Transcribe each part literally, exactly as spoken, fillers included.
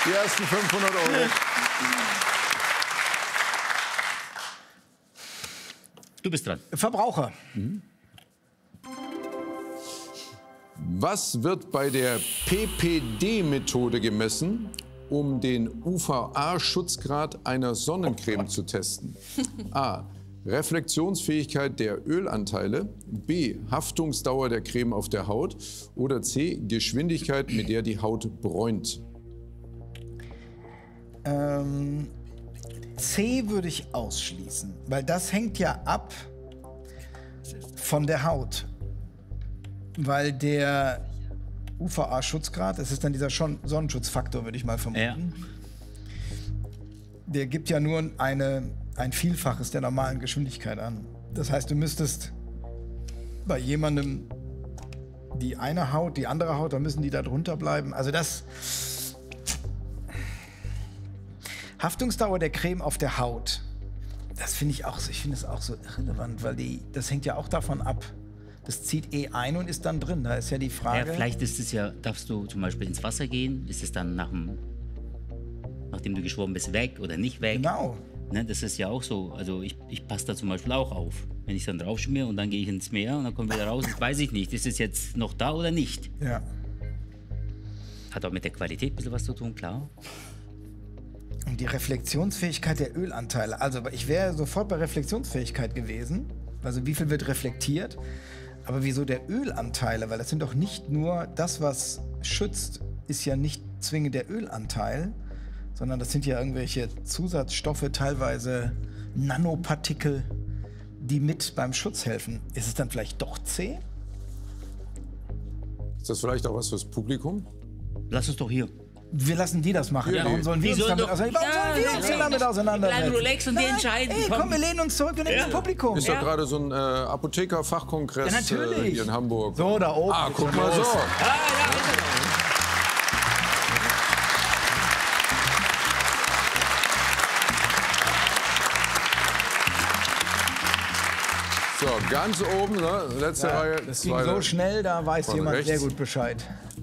Die ersten fünfhundert Euro. Du bist dran. Verbraucher. Mhm. Was wird bei der P P D-Methode gemessen, um den U V A-Schutzgrad einer Sonnencreme zu testen? A. Reflexionsfähigkeit der Ölanteile, B. Haftungsdauer der Creme auf der Haut oder C. Geschwindigkeit, mit der die Haut bräunt. Ähm, C würde ich ausschließen, weil das hängt ja ab von der Haut. Weil der U V A-Schutzgrad, das ist dann dieser Schon- Sonnenschutzfaktor, würde ich mal vermuten. Ja. Der gibt ja nur eine, ein Vielfaches der normalen Geschwindigkeit an. Das heißt, du müsstest bei jemandem die eine Haut, die andere Haut, da müssen die da drunter bleiben. Also das... Haftungsdauer der Creme auf der Haut, das finde ich auch so, ich finde es auch so irrelevant, weil die, das hängt ja auch davon ab. Das zieht eh ein und ist dann drin. Da ist ja die Frage. Ja, vielleicht ist es ja, darfst du zum Beispiel ins Wasser gehen, ist es dann nach dem, nachdem du geschwommen bist, weg oder nicht weg? Genau. Ne, das ist ja auch so. Also ich, ich passe da zum Beispiel auch auf. Wenn ich dann draufschmier und dann gehe ich ins Meer und dann komme ich wieder raus, weiß ich nicht, ist es jetzt noch da oder nicht? Ja. Hat auch mit der Qualität ein bisschen was zu tun, klar. Und die Reflexionsfähigkeit der Ölanteile. Also ich wäre sofort bei Reflexionsfähigkeit gewesen. Also wie viel wird reflektiert? Aber wieso der Ölanteile? Weil das sind doch nicht nur, das was schützt, ist ja nicht zwingend der Ölanteil, sondern das sind ja irgendwelche Zusatzstoffe, teilweise Nanopartikel, die mit beim Schutz helfen. Ist es dann vielleicht doch C? Ist das vielleicht auch was fürs Publikum? Lass uns doch hier. Wir lassen die das machen. Ja, Warum sollen wir die uns sollen damit, doch- auseinander- Warum Ja, sollen wir ja, uns ja. damit auseinandersetzen? Wir bleiben relaxed und wir Nein, entscheiden. Ey, Komm. komm, wir lehnen uns zurück, wir nehmen Ja. das Publikum. Ist doch gerade so ein äh, Apotheker-Fachkongress Ja, natürlich. äh, hier in Hamburg. So, da oben. Ah, guck mal so. Ah, ja, ist er doch. So, ganz oben, ne? Letzte Ja, Reihe. das ging zweite. so schnell, da weiß Von jemand rechts. sehr gut Bescheid.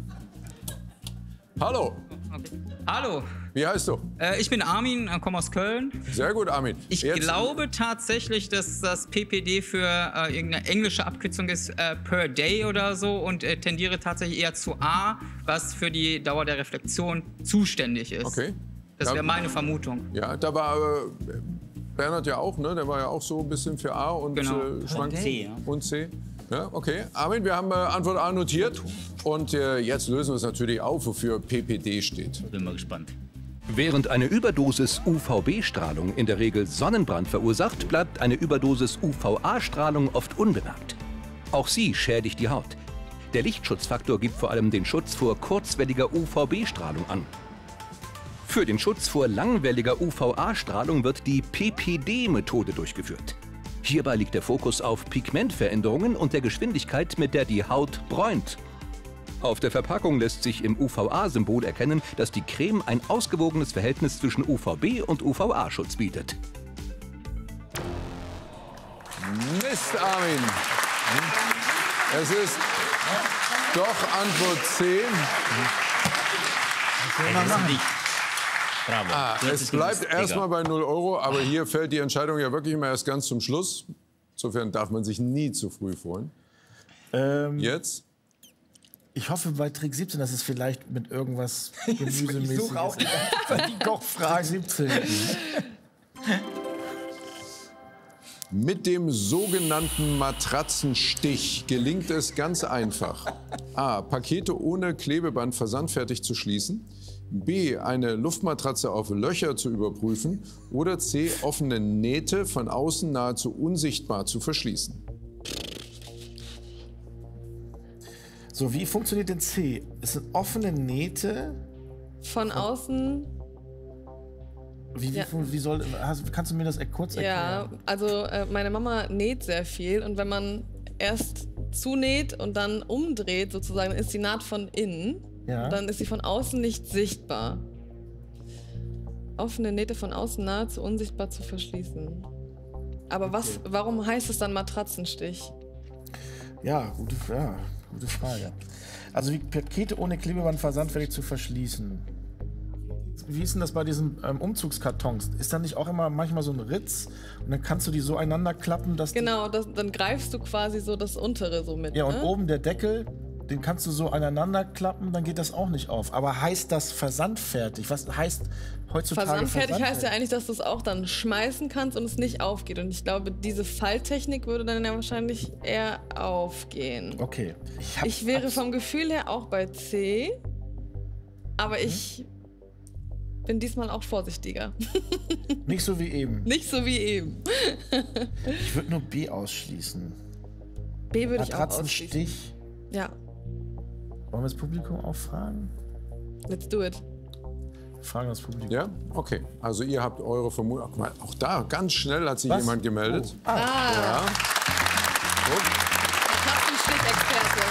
Hallo, Hallo, wie heißt du? äh, ich bin Armin, äh, komme aus Köln. Sehr gut, Armin. Ich Jetzt- glaube tatsächlich, dass das P P D für äh, irgendeine englische Abkürzung ist, äh, per day oder so, und äh, tendiere tatsächlich eher zu A, was für die Dauer der Reflexion zuständig ist. Okay. Das Ja, wäre meine Vermutung. Ja, da war äh, Bernhard ja auch, ne? Der war ja auch so ein bisschen für A und Genau. äh, schwankt. Und C, ja. Und C. Ja, okay. Armin, wir haben äh, Antwort A notiert. Und äh, jetzt lösen wir es natürlich auf, wofür P P D steht. Bin mal gespannt. Während eine Überdosis U V B-Strahlung in der Regel Sonnenbrand verursacht, bleibt eine Überdosis U V A-Strahlung oft unbemerkt. Auch sie schädigt die Haut. Der Lichtschutzfaktor gibt vor allem den Schutz vor kurzwelliger U V B-Strahlung an. Für den Schutz vor langwelliger U V A-Strahlung wird die P P D-Methode durchgeführt. Hierbei liegt der Fokus auf Pigmentveränderungen und der Geschwindigkeit, mit der die Haut bräunt. Auf der Verpackung lässt sich im U V A-Symbol erkennen, dass die Creme ein ausgewogenes Verhältnis zwischen U V B- und U V A-Schutz bietet. Mist, Armin. Es ist doch Antwort C. Das ist nicht. Bravo. Ah, Du hast es es bleibt gewusst, erstmal Digga. bei null Euro, aber hier fällt die Entscheidung ja wirklich immer erst ganz zum Schluss. Insofern darf man sich nie zu früh freuen. Ähm, Jetzt? Ich hoffe bei Trick siebzehn, dass es vielleicht mit irgendwas ich Gemüsemäßiges suche auch die ganze Zeit die Kochfragen. siebzehn. Mit dem sogenannten Matratzenstich gelingt es ganz einfach. A. Pakete ohne Klebeband versandfertig zu schließen. B. Eine Luftmatratze auf Löcher zu überprüfen. Oder C. Offene Nähte von außen nahezu unsichtbar zu verschließen. So, wie funktioniert denn C? Es sind offene Nähte. Von außen, Wie, wie, Ja. fun- wie soll, hast, kannst du mir das e- kurz ja, erklären? also äh, meine Mama näht sehr viel und wenn man erst zunäht und dann umdreht sozusagen, dann ist die Naht von innen Ja. und dann ist sie von außen nicht sichtbar. Offene Nähte von außen nahezu unsichtbar zu verschließen. Aber was, warum heißt es dann Matratzenstich? Ja, gute, ja, gute Frage. Also wie Pakete ohne Klebeband versandfertig zu verschließen. wie ist denn das bei diesen ähm, Umzugskartons? Ist da nicht auch immer manchmal so ein Ritz und dann kannst du die so einander klappen, dass Genau, das, dann greifst du quasi so das untere so mit. die, ja, und ne? oben der Deckel, den kannst du so aneinander klappen, dann geht das auch nicht auf. Aber heißt das versandfertig? Was heißt heutzutage Versandfertig heißt ja eigentlich, dass du es auch dann schmeißen kannst und es nicht aufgeht. Und ich glaube, diese Falttechnik würde dann ja wahrscheinlich eher aufgehen. Okay. Ich, hab Ich wäre abs- vom Gefühl her auch bei C, aber ich bin diesmal auch vorsichtiger. nicht so wie eben. Nicht so wie eben. Ich würde nur B ausschließen. B würde ich auch ausschließen. Matratzenstich. Ja, Wollen wir das Publikum auch fragen? let's do it. Fragen das Publikum. Ja, okay. Also ihr habt eure Vermutung. Guck mal, auch da ganz schnell hat sich Was? jemand gemeldet. Oh. Ah. Ja. Gut. Katzenstich-Experte.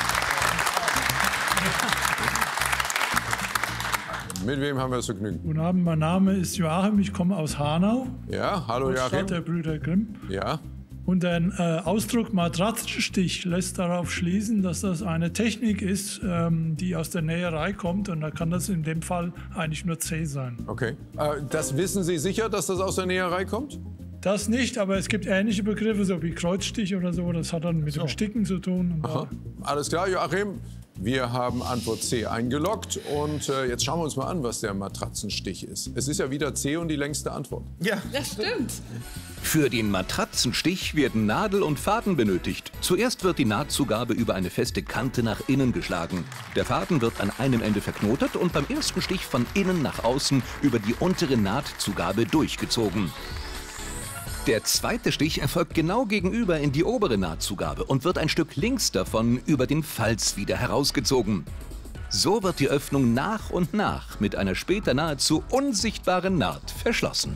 Mit wem haben wir das Vergnügen? Guten Abend, mein Name ist Joachim, ich komme aus Hanau, Ja, hallo Stadt der Joachim. Brüder Grimm. Ja, Und der äh, Ausdruck Matratzenstich lässt darauf schließen, dass das eine Technik ist, ähm, die aus der Näherei kommt. Und da kann das in dem Fall eigentlich nur C sein. okay. Äh, das wissen Sie sicher, dass das aus der Näherei kommt? Das nicht, aber es gibt ähnliche Begriffe, so wie Kreuzstich oder so. Das hat dann mit dem Sticken zu tun. Und da- Alles klar, Joachim. Wir haben Antwort C eingeloggt und äh, jetzt schauen wir uns mal an, was der Matratzenstich ist. Es ist ja wieder C und die längste Antwort. Ja. Das stimmt. Für den Matratzenstich werden Nadel und Faden benötigt. Zuerst wird die Nahtzugabe über eine feste Kante nach innen geschlagen. Der Faden wird an einem Ende verknotet und beim ersten Stich von innen nach außen über die untere Nahtzugabe durchgezogen. Der zweite Stich erfolgt genau gegenüber in die obere Nahtzugabe und wird ein Stück links davon über den Falz wieder herausgezogen. So wird die Öffnung nach und nach mit einer später nahezu unsichtbaren Naht verschlossen.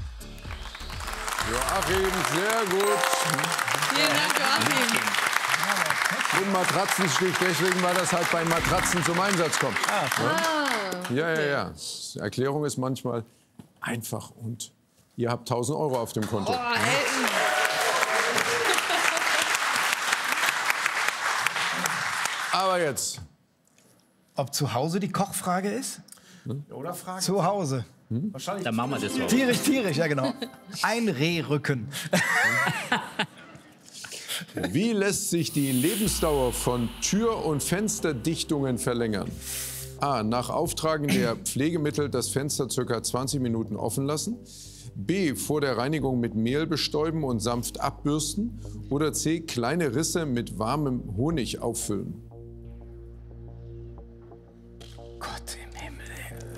Joachim, sehr gut. Vielen Dank, Joachim. Und Matratzenstich, deswegen, weil das halt bei Matratzen zum Einsatz kommt. Ah, Ja, ja, ja. Die Erklärung ist manchmal einfach und ihr habt tausend Euro auf dem Konto. oh, Elton. Aber jetzt, Ob zu Hause die Kochfrage ist? Oder Fragen? Zu Hause. Wahrscheinlich. Dann machen wir das so. Tierisch, tierisch, ja genau. Ein Rehrücken. wie lässt sich die Lebensdauer von Tür- und Fensterdichtungen verlängern? A. Nach Auftragen der Pflegemittel das Fenster ca. zwanzig Minuten offen lassen. B. Vor der Reinigung mit Mehl bestäuben und sanft abbürsten. Oder C. Kleine Risse mit warmem Honig auffüllen. Gott im Himmel.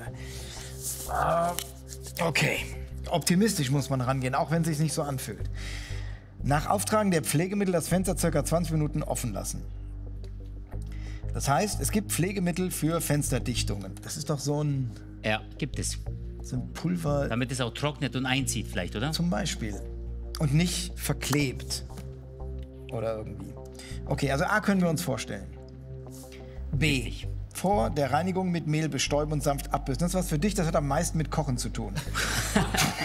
Äh, Okay. Optimistisch muss man rangehen, auch wenn es sich nicht so anfühlt. Nach Auftragen der Pflegemittel das Fenster ca. zwanzig Minuten offen lassen. Das heißt, es gibt Pflegemittel für Fensterdichtungen. Das ist doch so ein, Ja, gibt es. so ein Pulver Damit es auch trocknet und einzieht vielleicht, oder? zum Beispiel. Und nicht verklebt. Oder irgendwie. Okay, also A können wir uns vorstellen. B. Richtig. Vor der Reinigung mit Mehl bestäuben und sanft abbürsten. Das ist was für dich, das hat am meisten mit Kochen zu tun. Ich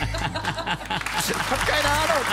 hab keine Ahnung.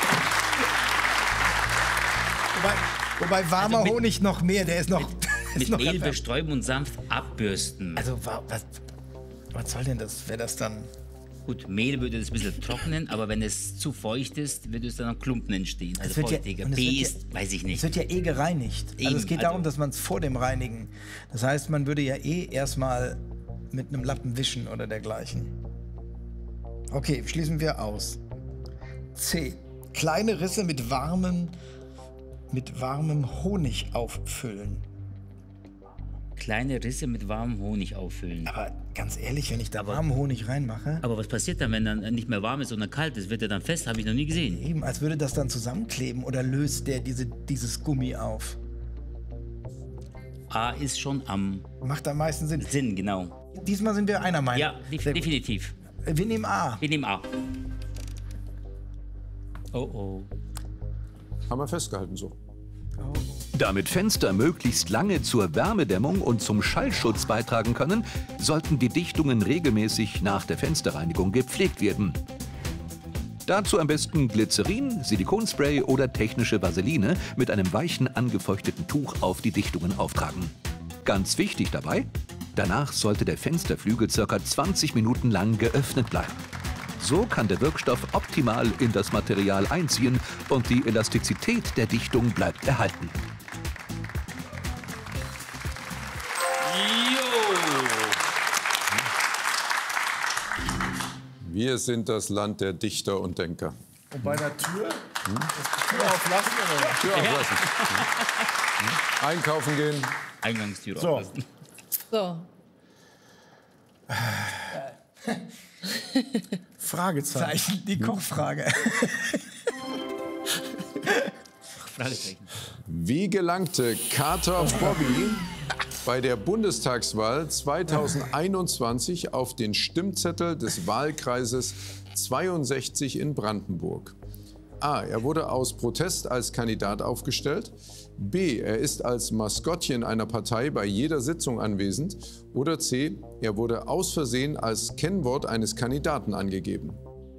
Wobei, wobei warmer Also mit- Honig noch mehr, der ist noch. ist Mit noch Mehl erwärmt. bestäuben und sanft abbürsten. Also, wa- was, was soll denn das? Wäre das dann. Gut, Mehl würde das ein bisschen trocknen, aber wenn es zu feucht ist, würde es dann auch Klumpen entstehen. Also wird ja- feuchtiger. und es B wird ja- ist, weiß ich Es nicht. wird ja eh gereinigt. Also Eben, es geht also- darum, dass man es vor dem Reinigen. Das heißt, man würde ja eh erstmal mit einem Lappen wischen oder dergleichen. Okay, schließen wir aus. C. Kleine Risse mit warmem, mit warmem Honig auffüllen. Kleine Risse mit warmem Honig auffüllen. Aber ganz ehrlich, wenn ich da warmen Honig reinmache, Aber was passiert dann, wenn dann nicht mehr warm ist, sondern kalt ist? Wird er dann fest? Habe ich noch nie gesehen. eben, als würde das dann zusammenkleben oder löst der diese, dieses Gummi auf. A ist schon am Macht am meisten Sinn. Sinn, genau. Diesmal sind wir einer Meinung. Ja, def Sehr gut. definitiv. Wir nehmen A. Wir nehmen A. Oh oh. Haben wir festgehalten so. Damit Fenster möglichst lange zur Wärmedämmung und zum Schallschutz beitragen können, sollten die Dichtungen regelmäßig nach der Fensterreinigung gepflegt werden. Dazu am besten Glycerin, Silikonspray oder technische Vaseline mit einem weichen angefeuchteten Tuch auf die Dichtungen auftragen. Ganz wichtig dabei: Danach sollte der Fensterflügel ca. zwanzig Minuten lang geöffnet bleiben. So kann der Wirkstoff optimal in das Material einziehen und die Elastizität der Dichtung bleibt erhalten. Wir sind das Land der Dichter und Denker. Und bei der Tür? Hm? Tür auflassen oder? Tür auflassen. Hm? Einkaufen gehen. Eingangstür So. auflassen. So. Fragezeichen. Zeichen die Kochfrage. Fragezeichen. Wie gelangte Carter Bobby bei der Bundestagswahl zweitausendeinundzwanzig auf den Stimmzettel des Wahlkreises zweiundsechzig in Brandenburg? A. Er wurde aus Protest als Kandidat aufgestellt. B. Er ist als Maskottchen einer Partei bei jeder Sitzung anwesend. Oder C. Er wurde aus Versehen als Kennwort eines Kandidaten angegeben.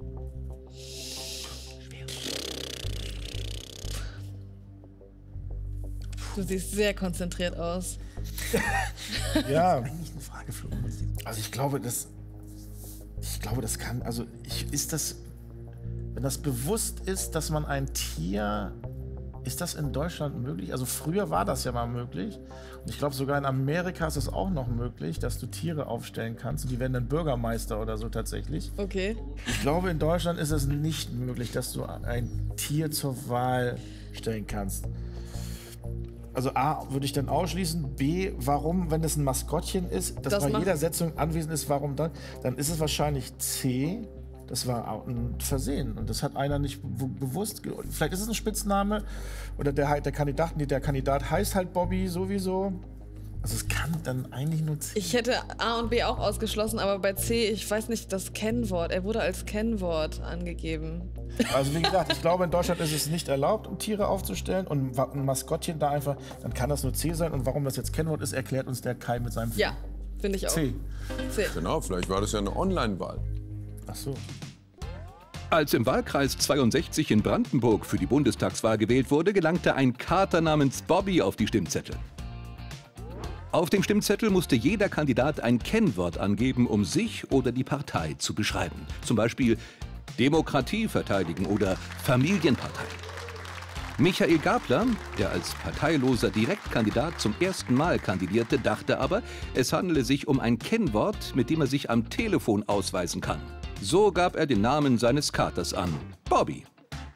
Du siehst sehr konzentriert aus. Ja, Eigentlich eine Frage, Flo. also ich glaube, das, ich glaube, das kann, also ich, ist das, wenn das bewusst ist, dass man ein Tier, ist das in Deutschland möglich? Also früher war das ja mal möglich. Und ich glaube, sogar in Amerika ist es auch noch möglich, dass du Tiere aufstellen kannst. Und die werden dann Bürgermeister oder so tatsächlich. Okay. Ich glaube, in Deutschland ist es nicht möglich, dass du ein Tier zur Wahl stellen kannst. Also A, würde ich dann ausschließen. B, warum, wenn es ein Maskottchen ist, das, Das bei macht- jeder Sitzung anwesend ist, warum dann? Dann ist es wahrscheinlich C, das war auch ein Versehen. Und das hat einer nicht be bewusst. ge- Vielleicht ist es ein Spitzname oder der, der Kandidat, nee, der Kandidat heißt halt Bobby sowieso. Also es kann dann eigentlich nur C. Ich hätte A und B auch ausgeschlossen, aber bei C, ich weiß nicht, das Kennwort. Er wurde als Kennwort angegeben. Also wie gesagt, ich glaube, in Deutschland ist es nicht erlaubt, um Tiere aufzustellen. Und ein Maskottchen da einfach, dann kann das nur C sein. Und warum das jetzt Kennwort ist, erklärt uns der Kai mit seinem Ja, finde ich auch. C. C. Genau, vielleicht war das ja eine Online-Wahl. Ach so. Als im Wahlkreis zweiundsechzig in Brandenburg für die Bundestagswahl gewählt wurde, gelangte ein Kater namens Bobby auf die Stimmzettel. Auf dem Stimmzettel musste jeder Kandidat ein Kennwort angeben, um sich oder die Partei zu beschreiben. Zum Beispiel Demokratie verteidigen oder Familienpartei. Michael Gabler, der als parteiloser Direktkandidat zum ersten Mal kandidierte, dachte aber, es handele sich um ein Kennwort, mit dem er sich am Telefon ausweisen kann. So gab er den Namen seines Katers an: Bobby.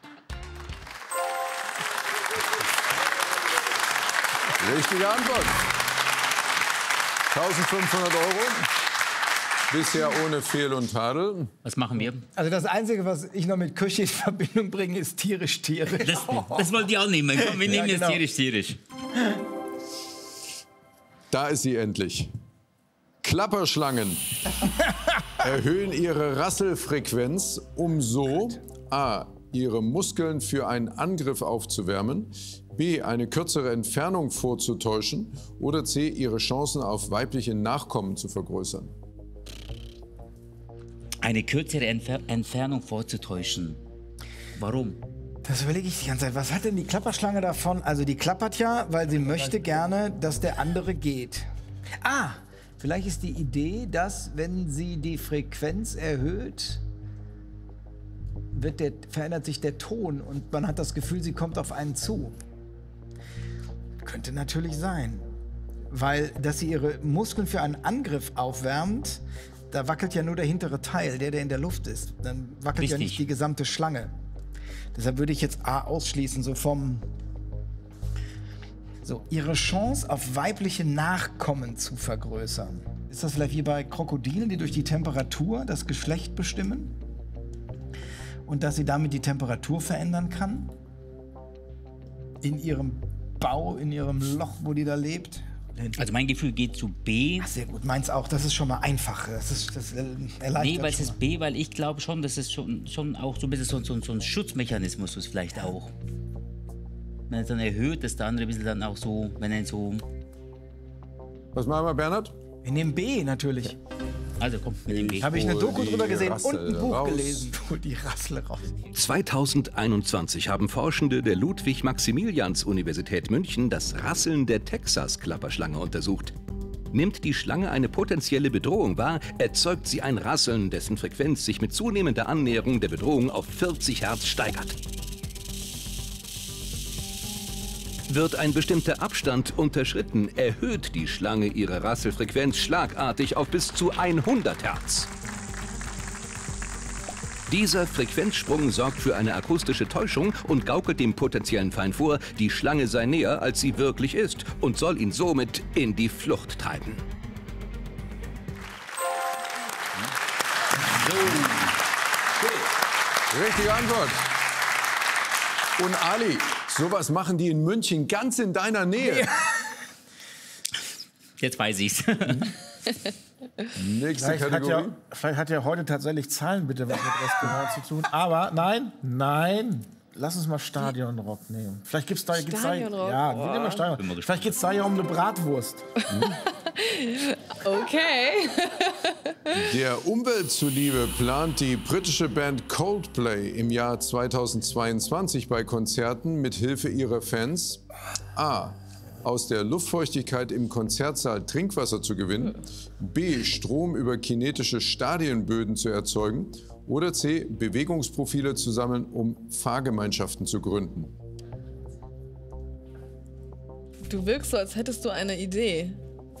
Richtige Antwort. eintausendfünfhundert Euro. Bisher ohne Fehl und Tadel. Was machen wir? Also das Einzige, was ich noch mit Küche in Verbindung bringe, ist tierisch, tierisch. Das, das wollte ich auch nehmen. Komm, wir Ja, nehmen jetzt genau. tierisch, tierisch. Da ist sie endlich. Klapperschlangen erhöhen ihre Rasselfrequenz, um so A. ihre Muskeln für einen Angriff aufzuwärmen, B. eine kürzere Entfernung vorzutäuschen oder C. ihre Chancen auf weibliche Nachkommen zu vergrößern. Eine kürzere Entfer Entfernung vorzutäuschen. Warum? Das überlege ich die ganze Zeit. Was hat denn die Klapperschlange davon? Also die klappert ja, weil sie möchte gerne, dass der andere geht. Ah, vielleicht ist die Idee, dass wenn sie die Frequenz erhöht, wird der, verändert sich der Ton und man hat das Gefühl, sie kommt auf einen zu. Könnte natürlich sein. Weil, dass sie ihre Muskeln für einen Angriff aufwärmt, da wackelt ja nur der hintere Teil, der, der in der Luft ist. Dann wackelt ja Richtig. nicht die gesamte Schlange. Deshalb würde ich jetzt A ausschließen, so vom... So, ihre Chance auf weibliche Nachkommen zu vergrößern. Ist das vielleicht wie bei Krokodilen, die durch die Temperatur das Geschlecht bestimmen? Und dass sie damit die Temperatur verändern kann? In ihrem Bau, in ihrem Loch, wo die da lebt? Also mein Gefühl geht zu B. Ach, sehr gut, meins auch. Das ist schon mal einfach. Das ist das äh, erleichtert Nee, weil es schon ist B, weil ich glaube schon, dass es schon, schon auch so ein bisschen so, so, so ein Schutzmechanismus ist vielleicht auch. Wenn es dann erhöht, dass der andere ein bisschen dann auch so, wenn er so... Was machen wir, Bernhard? mal. Wir nehmen B natürlich. Also komm, mit dem B. Habe ich eine Hol Doku die drüber gesehen und Rassel ein Buch raus. gelesen. Hol die Rassel raus. zweitausendeinundzwanzig haben Forschende der Ludwig-Maximilians-Universität München das Rasseln der Texas-Klapperschlange untersucht. Nimmt die Schlange eine potenzielle Bedrohung wahr, erzeugt sie ein Rasseln, dessen Frequenz sich mit zunehmender Annäherung der Bedrohung auf vierzig Hertz steigert. Wird ein bestimmter Abstand unterschritten, erhöht die Schlange ihre Rasselfrequenz schlagartig auf bis zu hundert Hertz. Dieser Frequenzsprung sorgt für eine akustische Täuschung und gaukelt dem potenziellen Feind vor, die Schlange sei näher, als sie wirklich ist, und soll ihn somit in die Flucht treiben. Richtige Antwort. Und Ali, sowas machen die in München ganz in deiner Nähe. Jetzt weiß ich's. Nächste Vielleicht hat, Kategorie. ja, vielleicht hat ja heute tatsächlich Zahlen bitte was mit Restaurant zu tun. Aber nein, nein. Lass uns mal Stadionrock nehmen. Vielleicht gibt's da, gibt's da Stadionrock? ja, wir nehmen mal Stadion. Vielleicht geht's da ja um eine Bratwurst. Okay. Der Umwelt zuliebe plant die britische Band Coldplay im Jahr zweitausendzweiundzwanzig bei Konzerten mit Hilfe ihrer Fans A. aus der Luftfeuchtigkeit im Konzertsaal Trinkwasser zu gewinnen, B. Strom über kinetische Stadionböden zu erzeugen oder C. Bewegungsprofile zu sammeln, um Fahrgemeinschaften zu gründen. Du wirkst so, als hättest du eine Idee.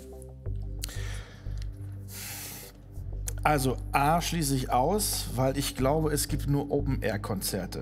Also A schließe ich aus, weil ich glaube, es gibt nur Open-Air-Konzerte.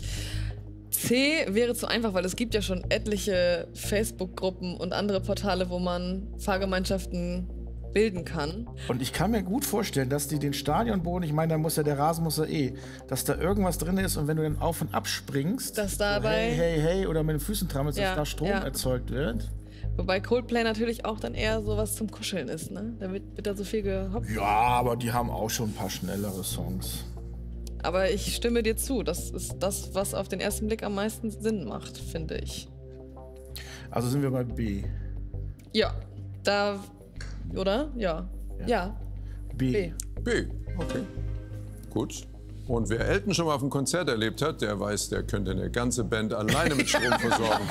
C wäre zu einfach, weil es gibt ja schon etliche Facebook-Gruppen und andere Portale, wo man Fahrgemeinschaften bilden kann. Und ich kann mir gut vorstellen, dass die den Stadionboden, ich meine, da muss ja der Rasen muss ja eh, dass da irgendwas drin ist und wenn du dann auf und ab springst, Dass so dabei- hey, hey, hey, oder mit den Füßen trammelst, Ja, dass da Strom ja. erzeugt wird. Wobei Coldplay natürlich auch dann eher sowas zum Kuscheln ist, ne? Da wird, wird da so viel gehoppt. Ja, aber die haben auch schon ein paar schnellere Songs. Aber ich stimme dir zu, das ist das, was auf den ersten Blick am meisten Sinn macht, finde ich. Also sind wir bei B. Ja, da, oder? Ja. Ja, B. B. B. Okay. Gut. Und wer Elton schon mal auf einem Konzert erlebt hat, der weiß, der könnte eine ganze Band alleine mit Strom versorgen.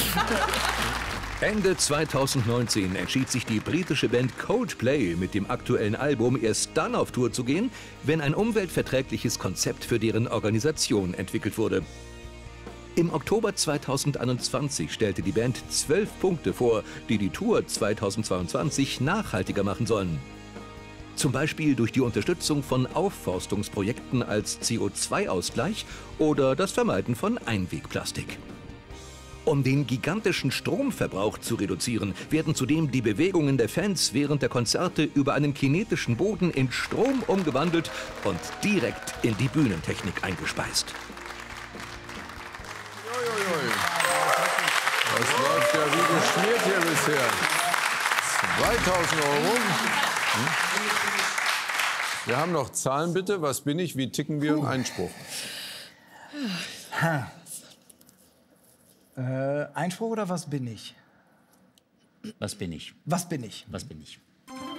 Ende zweitausendneunzehn entschied sich die britische Band Coldplay mit dem aktuellen Album erst dann auf Tour zu gehen, wenn ein umweltverträgliches Konzept für deren Organisation entwickelt wurde. Im Oktober zweitausendeinundzwanzig stellte die Band zwölf Punkte vor, die die Tour zweitausendzweiundzwanzig nachhaltiger machen sollen. Zum Beispiel durch die Unterstützung von Aufforstungsprojekten als C O zwei Ausgleich oder das Vermeiden von Einwegplastik. Um den gigantischen Stromverbrauch zu reduzieren, werden zudem die Bewegungen der Fans während der Konzerte über einen kinetischen Boden in Strom umgewandelt und direkt in die Bühnentechnik eingespeist. Uiuiui. Das läuft ja wie geschmiert hier bisher. zweitausend Euro. Hm? Wir haben noch Zahlen bitte. Was bin ich? Wie ticken wir? Einspruch. Ha. Äh, Einspruch oder was bin ich? Was bin ich? Was bin ich? Was bin ich?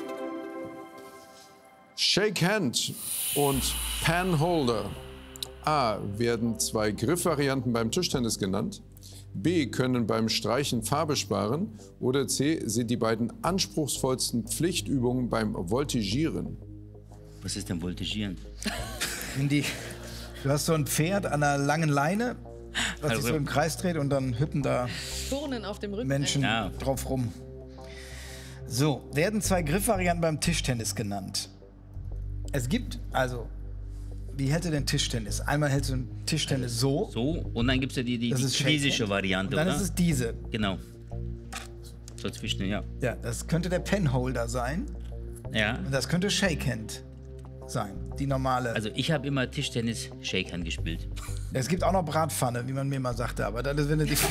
Shake Hand und Penholder. A. Werden zwei Griffvarianten beim Tischtennis genannt. B. Können beim Streichen Farbe sparen. Oder C. Sind die beiden anspruchsvollsten Pflichtübungen beim Voltigieren. Was ist denn Voltigieren? Wenn die, du hast so ein Pferd an einer langen Leine, was sich Also- so im Kreis dreht und dann hüppen da Turnen auf dem Rücken. Menschen Ja. drauf rum. So, werden zwei Griffvarianten beim Tischtennis genannt. Es gibt, also, wie hält du denn Tischtennis? Einmal hältst du einen Tischtennis so, So, und dann gibt es ja die, die, das die ist chinesische Shake Hand. Variante, Und dann oder? ist es diese. Genau. So zwischen, ja. Ja, das könnte der Penholder sein Ja. und das könnte Shakehand sein, die normale. Also ich habe immer Tischtennis Shakehand gespielt. Es gibt auch noch Bratpfanne, wie man mir mal sagte, aber das ist, wenn du die...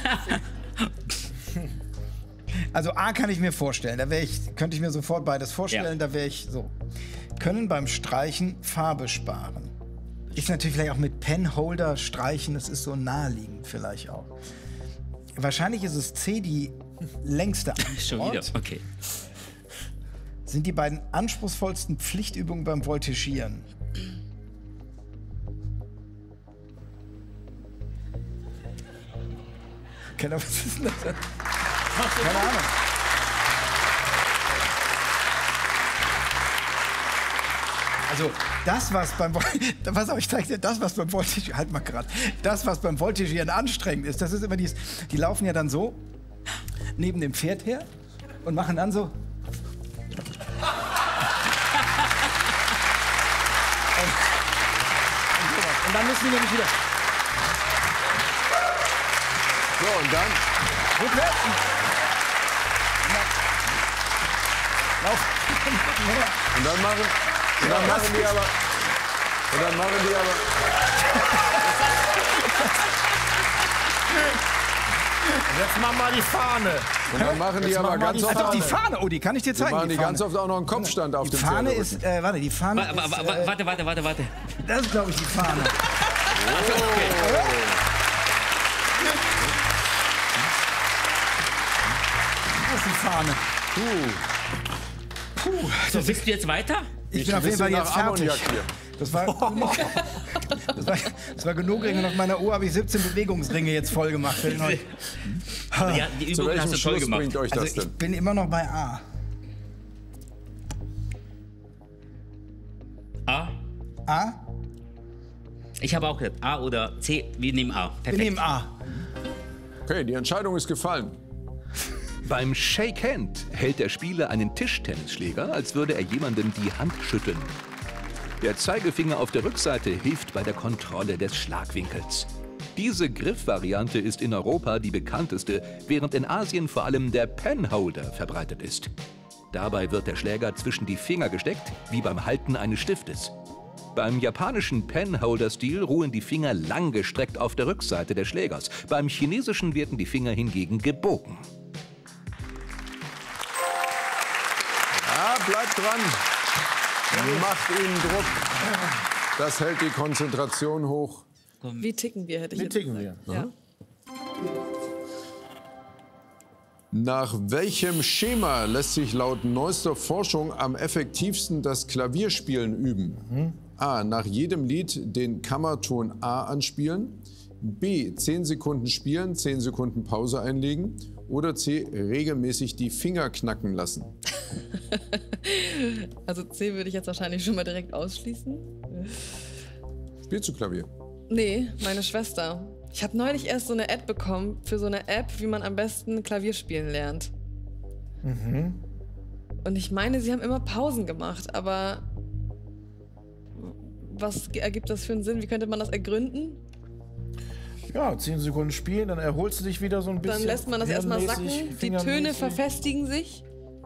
Also A kann ich mir vorstellen, da wäre ich, könnte ich mir sofort beides vorstellen, Ja. da wäre ich so. Können beim Streichen Farbe sparen. Ist natürlich vielleicht auch mit Penholder streichen, das ist so naheliegend vielleicht auch. Wahrscheinlich ist es C, die längste Schon wieder, Antwort. okay. Sind die beiden anspruchsvollsten Pflichtübungen beim Voltigieren. Keine, was ist denn das? Keine Ahnung. Also das, was beim was auch ich zeig dir, das, was beim Voltigieren, halt mal gerade, das, was beim Voltigieren anstrengend ist, das ist immer dies, die laufen ja dann so neben dem Pferd her und machen dann so. Und, und dann müssen die nämlich wieder. So, und dann? Rückwärts. Lauf. Und dann machen, und dann machen die aber. Und dann machen die aber. Jetzt machen wir die Fahne. Und dann machen die Jetzt aber machen wir ganz die oft. Doch, die auch- Fahne, oh, die kann ich dir Die zeigen. machen die Fahne. ganz oft auch noch einen Kopfstand auf Die dem Fahne Pferderücken. ist, äh, warte, die Fahne Wa- wa- ist, wa- äh, Warte, warte, warte, warte. das ist, glaube ich, die Fahne. Okay. Das ist die Fahne. So, bist du jetzt weiter? Ich bin auf jeden Fall bisschen jetzt nach fertig. Ammoniak hier. Das war, das, war, das war genug Ringe. Nach meiner Uhr habe ich siebzehn Bewegungsringe jetzt voll gemacht. Für den heute. Ja, die Zu Übung hast welchem du toll Schluss gemacht. bringt euch das Also ich denn? bin immer noch bei A. A? A? Ich habe auch gesagt A oder C. Wir nehmen A. Wir Perfekt. nehmen A. Okay, die Entscheidung ist gefallen. Beim Shake Hand hält der Spieler einen Tischtennisschläger, als würde er jemandem die Hand schütteln. Der Zeigefinger auf der Rückseite hilft bei der Kontrolle des Schlagwinkels. Diese Griffvariante ist in Europa die bekannteste, während in Asien vor allem der Penholder verbreitet ist. Dabei wird der Schläger zwischen die Finger gesteckt, wie beim Halten eines Stiftes. Beim japanischen Penholder-Stil ruhen die Finger langgestreckt auf der Rückseite des Schlägers. Beim chinesischen werden die Finger hingegen gebogen. Ja, bleibt dran. Macht ihnen Druck. Das hält die Konzentration hoch. Wie ticken wir, hätte ich Wie jetzt ticken gesagt. wir? Ja. Nach welchem Schema lässt sich laut neuester Forschung am effektivsten das Klavierspielen üben? A. Nach jedem Lied den Kammerton A anspielen. B. zehn Sekunden spielen, zehn Sekunden Pause einlegen. Oder C. Regelmäßig die Finger knacken lassen. Also C würde ich jetzt wahrscheinlich schon mal direkt ausschließen. Spielst du Klavier? Nee, meine Schwester. Ich habe neulich erst so eine Ad bekommen für so eine App, wie man am besten Klavier spielen lernt. Mhm. Und ich meine, sie haben immer Pausen gemacht, aber was ergibt das für einen Sinn? Wie könnte man das ergründen? Ja, zehn Sekunden spielen, dann erholst du dich wieder so ein bisschen. Dann lässt man das erstmal hirnmäßig, sacken, die fingermäßig. Töne verfestigen sich.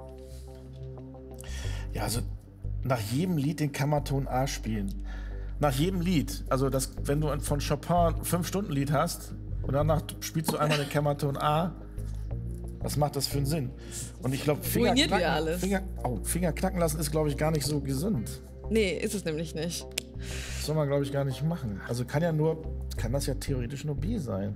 Ja, also nach jedem Lied den Kammerton A spielen. Nach jedem Lied. Also das, wenn du von Chopin ein fünf-Stunden-Lied hast und danach spielst du einmal den Kammerton A, was macht das für einen Sinn? Und ich glaube, Finger, Ruiniert knacken- ja alles. Finger, oh, Finger knacken lassen ist, glaube ich, gar nicht so gesund. Nee, ist es nämlich nicht. Das soll man, glaube ich, gar nicht machen. Also kann ja nur, kann das ja theoretisch nur B sein.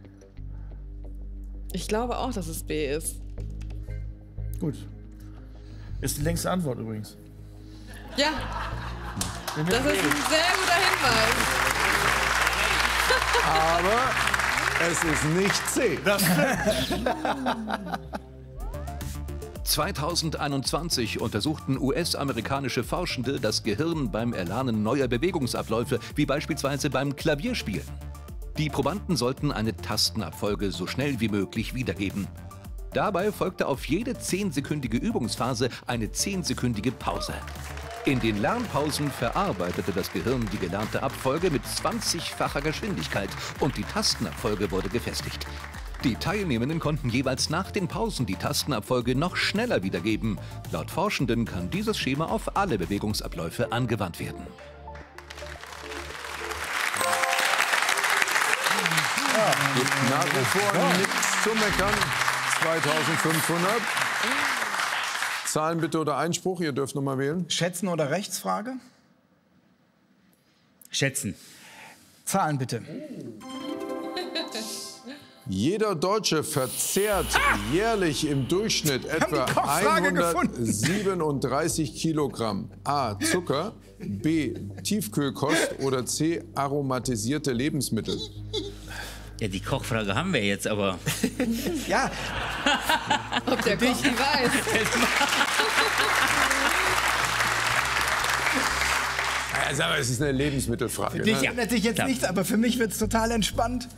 Ich glaube auch, dass es B ist. Gut. Ist die längste Antwort übrigens. Ja, das ist ein sehr guter Hinweis. Aber es ist nicht C. zweitausendeinundzwanzig untersuchten U S-amerikanische Forschende das Gehirn beim Erlernen neuer Bewegungsabläufe, wie beispielsweise beim Klavierspielen. Die Probanden sollten eine Tastenabfolge so schnell wie möglich wiedergeben. Dabei folgte auf jede zehnsekündige Übungsphase eine zehnsekündige Pause. In den Lernpausen verarbeitete das Gehirn die gelernte Abfolge mit zwanzigfacher Geschwindigkeit und die Tastenabfolge wurde gefestigt. Die Teilnehmenden konnten jeweils nach den Pausen die Tastenabfolge noch schneller wiedergeben. Laut Forschenden kann dieses Schema auf alle Bewegungsabläufe angewandt werden. Gibt nach wie vor nichts zu meckern. zweitausendfünfhundert. Zahlen bitte oder Einspruch. Ihr dürft noch mal wählen. Schätzen oder Rechtsfrage? Schätzen. Zahlen bitte. Jeder Deutsche verzehrt jährlich im Durchschnitt etwa die Kochfrage hundertsiebenunddreißig Kilogramm A. Zucker, B. Tiefkühlkost oder C. aromatisierte Lebensmittel. Ja, die Kochfrage haben wir jetzt, aber Ja, Ob der Koch die weiß. Also, aber es ist eine Lebensmittelfrage. Für dich Ne? ändert sich jetzt Klar. nichts, aber für mich wird es total entspannt.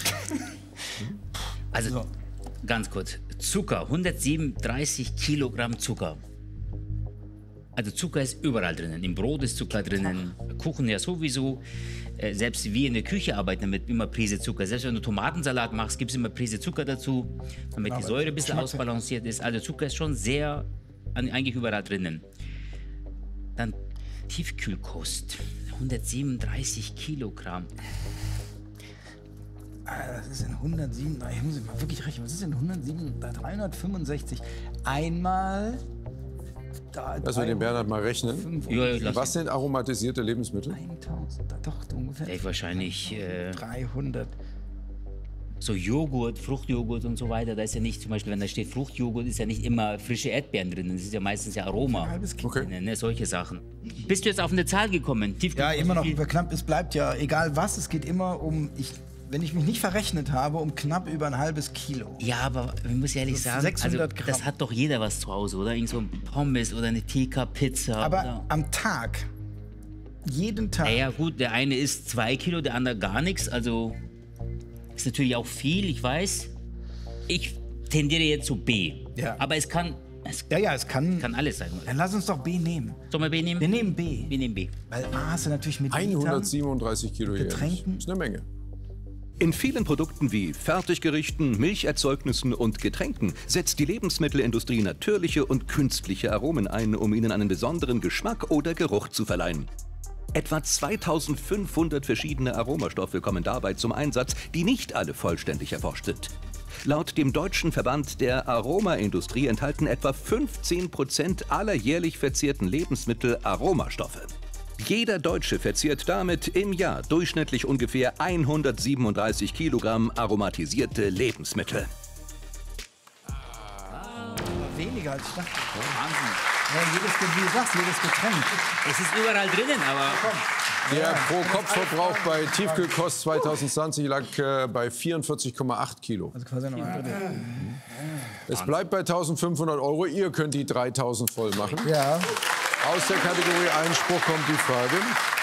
Also, So. ganz kurz. Zucker, hundertsiebenunddreißig Kilogramm Zucker. Also Zucker ist überall drinnen. Im Brot ist Zucker drinnen, Kuchen ja sowieso. Äh, selbst wir in der Küche arbeiten damit immer Prise Zucker. Selbst wenn du Tomatensalat machst, gibt es immer Prise Zucker dazu, damit die Säure ein bisschen ausbalanciert ist. Also Zucker ist schon sehr an, eigentlich überall drinnen. Dann Tiefkühlkost, hundertsiebenunddreißig Kilogramm. Ah, das ist in hundertsieben, ich muss mal wirklich rechnen, was ist denn hundertsieben, dreihundertfünfundsechzig einmal... Da, Lass wir den Bernhard mal rechnen. Ja, lass Was sind aromatisierte Lebensmittel? eintausend, da doch ungefähr ich wahrscheinlich äh, dreihundert. so Joghurt, Fruchtjoghurt und so weiter. Da ist ja nicht, zum Beispiel, wenn da steht Fruchtjoghurt, ist ja nicht immer frische Erdbeeren drin. Das ist ja meistens ja Aroma. halbes Kilo. Okay. Drinnen, ne? Solche Sachen. Bist du jetzt auf eine Zahl gekommen? Ja, Tiefkühlkost, immer noch wie viel? über knapp, es bleibt ja, egal was, es geht immer um, ich, wenn ich mich nicht verrechnet habe, um knapp über ein halbes Kilo. Ja, aber ich muss ehrlich Das ist sagen, sechshundert also, Gramm. das hat doch jeder was zu Hause, oder? Irgend so ein Pommes oder eine T K-Pizza. Aber oder? am Tag, jeden Tag, Naja, gut, der eine isst zwei Kilo, der andere gar nichts. Also ist natürlich auch viel, ich weiß. Ich tendiere jetzt zu B. Ja. Aber es kann, es ja, ja, es kann, kann alles sein. dann lass uns doch B nehmen. Sollen wir B nehmen? Wir nehmen B, Wir nehmen B. weil A hast du natürlich mit Litern. hundertsiebenunddreißig Kilo jährlich. Getränken? Das ist eine Menge. In vielen Produkten wie Fertiggerichten, Milcherzeugnissen und Getränken setzt die Lebensmittelindustrie natürliche und künstliche Aromen ein, um ihnen einen besonderen Geschmack oder Geruch zu verleihen. Etwa zweitausendfünfhundert verschiedene Aromastoffe kommen dabei zum Einsatz, die nicht alle vollständig erforscht sind. Laut dem Deutschen Verband der Aromaindustrie enthalten etwa fünfzehn Prozent aller jährlich verzehrten Lebensmittel Aromastoffe. Jeder Deutsche verzehrt damit im Jahr durchschnittlich ungefähr hundertsiebenunddreißig Kilogramm aromatisierte Lebensmittel. Weniger als ich dachte. Wahnsinn. Ja, jedes, wie du sagst, jedes Getränk. Es ist überall drinnen, aber Der Pro-Kopf-Verbrauch bei Tiefkühlkost zwanzig zwanzig lag äh, bei vierundvierzig Komma acht Kilo. Also quasi noch ein Drittel. Es bleibt bei eintausendfünfhundert Euro. Ihr könnt die dreitausend voll machen. Ja. Aus der Kategorie Einspruch kommt die Frage.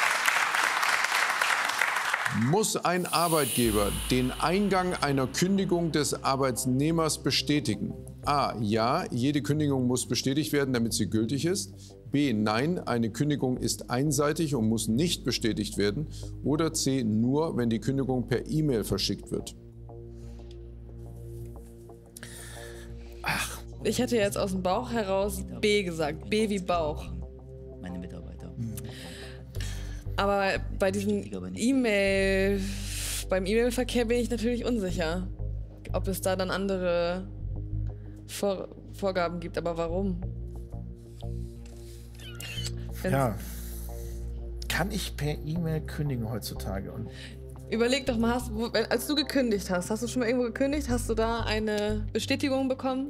Muss ein Arbeitgeber den Eingang einer Kündigung des Arbeitnehmers bestätigen? A. Ja, jede Kündigung muss bestätigt werden, damit sie gültig ist. B. Nein, eine Kündigung ist einseitig und muss nicht bestätigt werden. Oder C. Nur, wenn die Kündigung per E-Mail verschickt wird. Ich hätte jetzt aus dem Bauch heraus B gesagt. B wie Bauch. meine Mitarbeiter. Aber bei diesem glaube nicht. E-Mail, beim E-Mail-Verkehr bin ich natürlich unsicher, ob es da dann andere Vor Vorgaben gibt. Aber warum? Wenn's- Ja. Kann ich per E-Mail kündigen heutzutage? Und Überleg doch mal, hast, wo, wenn, als du gekündigt hast, hast du schon mal irgendwo gekündigt? Hast du da eine Bestätigung bekommen?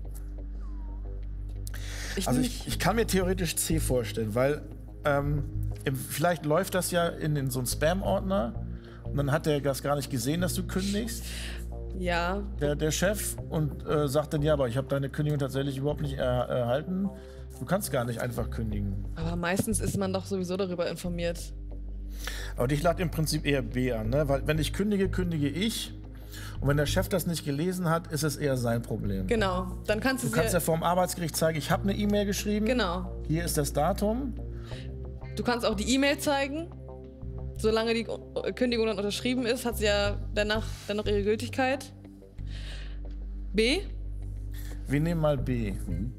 Ich also nicht. ich, ich kann mir theoretisch C vorstellen, weil ähm, im, vielleicht läuft das ja in, in so einen Spam-Ordner und dann hat der das gar nicht gesehen, dass du kündigst, Ja, der, der Chef, und äh, sagt dann, ja, aber ich habe deine Kündigung tatsächlich überhaupt nicht er, erhalten. Du kannst gar nicht einfach kündigen. aber meistens ist man doch sowieso darüber informiert. Aber dich lag im Prinzip eher B an, ne? Weil wenn ich kündige, kündige ich. Und wenn der Chef das nicht gelesen hat, ist es eher sein Problem. Genau, dann kannst du, Du kannst ja sie, vor dem Arbeitsgericht zeigen, ich habe eine E-Mail geschrieben. genau. Hier ist das Datum. Du kannst auch die E-Mail zeigen. Solange die Kündigung dann unterschrieben ist, hat sie ja danach dann noch ihre Gültigkeit. B? Wir nehmen mal B.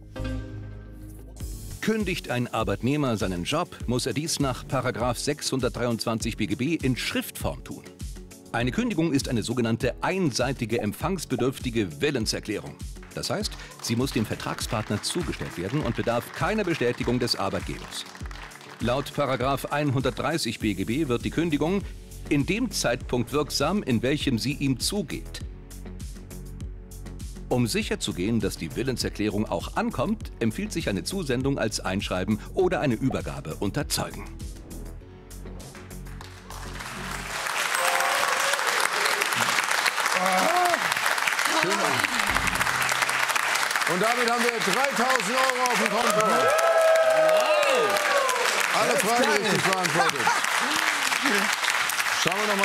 Kündigt ein Arbeitnehmer seinen Job, muss er dies nach Paragraph sechshundertdreiundzwanzig B G B in Schriftform tun. Eine Kündigung ist eine sogenannte einseitige empfangsbedürftige Willenserklärung. Das heißt, sie muss dem Vertragspartner zugestellt werden und bedarf keiner Bestätigung des Arbeitgebers. Laut Paragraph hundertdreißig B G B wird die Kündigung in dem Zeitpunkt wirksam, in welchem sie ihm zugeht. Um sicherzugehen, dass die Willenserklärung auch ankommt, empfiehlt sich eine Zusendung als Einschreiben oder eine Übergabe unter Zeugen. Und damit haben wir dreitausend Euro auf dem Konto. Alle Fragen richtig beantwortet. Schauen wir noch mal